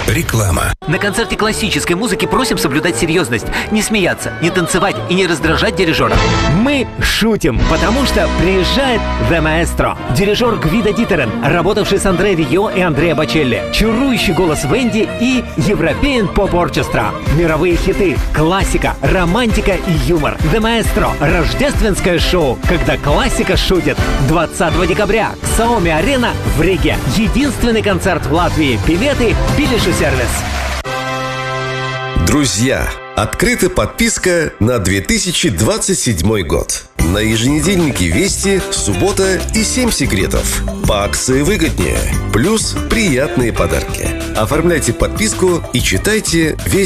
Реклама. На концерте классической музыки просим соблюдать серьезность, не смеяться, не танцевать и не раздражать дирижера. Мы шутим, потому что приезжает The Maestro. Дирижер Гвидо Дитерен, работавший с Андре Рио и Андреа Бочелли. Чарующий голос Венди и European Pop Orchestra. Мировые хиты, классика, романтика и юмор. The Maestro. Рождественское шоу, когда классика шутит. 20 декабря. Xiaomi Арена в Риге. Единственный концерт в Латвии. Билеты Билиши-сервис. Друзья, открыта подписка на 2027 год. На еженедельнике «Вести» суббота и 7 секретов. По акции выгоднее. Плюс приятные подарки. Оформляйте подписку и читайте «Вести».